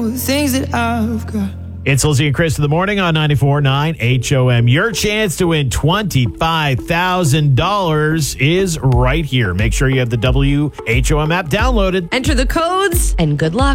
The things that I've got. It's Lizzie and Chris in the morning on 94.9 HOM. Your chance to win $25,000 is right here. Make sure you have the WHOM app downloaded. Enter the codes and good luck.